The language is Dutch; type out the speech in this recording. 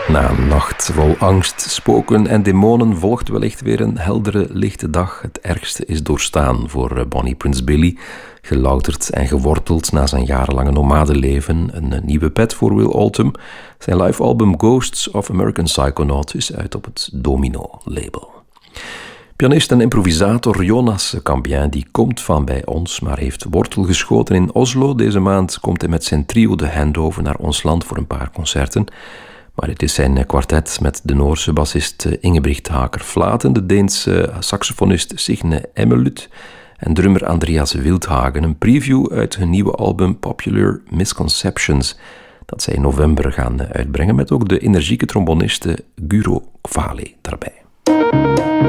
Na een nacht vol angst, spoken en demonen volgt wellicht weer een heldere, lichte dag. Het ergste is doorstaan voor Bonnie Prince Billy. Gelouterd en geworteld na zijn jarenlange nomadenleven. Een nieuwe pet voor Will Oldham. Zijn live-album Ghosts of American Psychonaut is uit op het Domino-label. Pianist en improvisator Jonas Cambien die komt van bij ons, maar heeft wortel geschoten in Oslo. Deze maand komt hij met zijn trio de Handover naar ons land voor een paar concerten. Maar het is zijn kwartet met de Noorse bassist Ingebrigt Haker-Flaten, de Deense saxofonist Signe Emmelut en drummer Andreas Wildhagen. Een preview uit hun nieuwe album Popular Misconceptions, dat zij in november gaan uitbrengen, met ook de energieke tromboniste Guro Kvale daarbij.